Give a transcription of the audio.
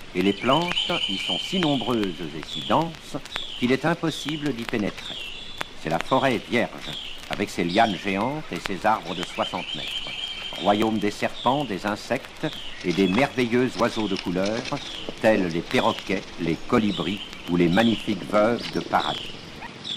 et les plantes y sont si nombreuses et si denses qu'il est impossible d'y pénétrer. C'est la forêt vierge, avec ses lianes géantes et ses arbres de 60 mètres. Royaume des serpents, des insectes et des merveilleux oiseaux de couleur, tels les perroquets, les colibris ou les magnifiques veuves de paradis.